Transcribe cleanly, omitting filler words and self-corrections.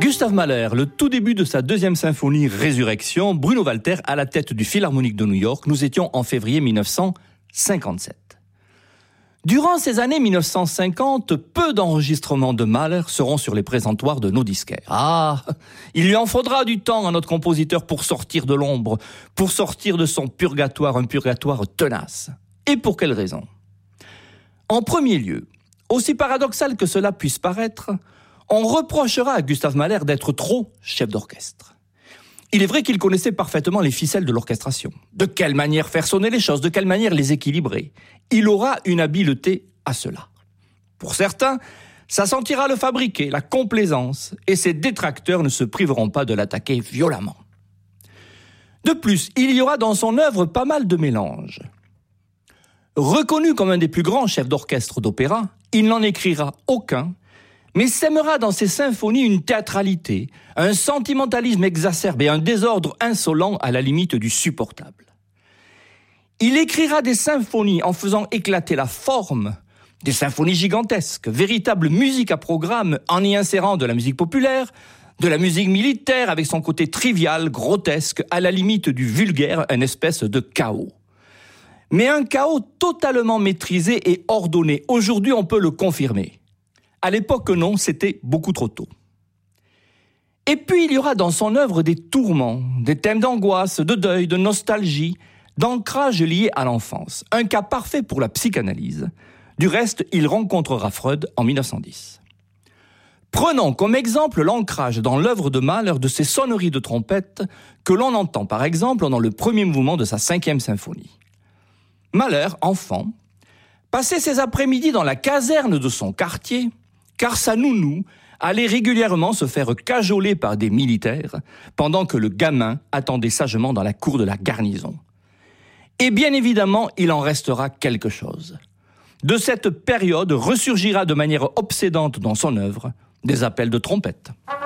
Gustav Mahler, le tout début de sa deuxième symphonie Résurrection, Bruno Walter à la tête du Philharmonique de New York, nous étions en février 1957. Durant ces années 1950, peu d'enregistrements de Mahler seront sur les présentoirs de nos disquaires. Ah, il lui en faudra du temps à notre compositeur pour sortir de l'ombre, pour sortir de son purgatoire, un purgatoire tenace. Et pour quelle raison ? En premier lieu, aussi paradoxal que cela puisse paraître, on reprochera à Gustav Mahler d'être trop chef d'orchestre. Il est vrai qu'il connaissait parfaitement les ficelles de l'orchestration. De quelle manière faire sonner les choses, de quelle manière les équilibrer. Il aura une habileté à cela. Pour certains, ça sentira le fabriquer, la complaisance, et ses détracteurs ne se priveront pas de l'attaquer violemment. De plus, il y aura dans son œuvre pas mal de mélanges. Reconnu comme un des plus grands chefs d'orchestre d'opéra, il n'en écrira aucun, mais sèmera dans ses symphonies une théâtralité, un sentimentalisme exacerbé, un désordre insolent à la limite du supportable. Il écrira des symphonies en faisant éclater la forme, des symphonies gigantesques, véritable musique à programme en y insérant de la musique populaire, de la musique militaire avec son côté trivial, grotesque, à la limite du vulgaire, une espèce de chaos. Mais un chaos totalement maîtrisé et ordonné. Aujourd'hui, on peut le confirmer. À l'époque, non, c'était beaucoup trop tôt. Et puis, il y aura dans son œuvre des tourments, des thèmes d'angoisse, de deuil, de nostalgie, d'ancrage lié à l'enfance. Un cas parfait pour la psychanalyse. Du reste, il rencontrera Freud en 1910. Prenons comme exemple l'ancrage dans l'œuvre de Mahler de ces sonneries de trompette que l'on entend par exemple dans le premier mouvement de sa 5e symphonie. Mahler, enfant, passait ses après-midi dans la caserne de son quartier, car sa nounou allait régulièrement se faire cajoler par des militaires, pendant que le gamin attendait sagement dans la cour de la garnison. Et bien évidemment, il en restera quelque chose. De cette période ressurgira de manière obsédante dans son œuvre des appels de trompette.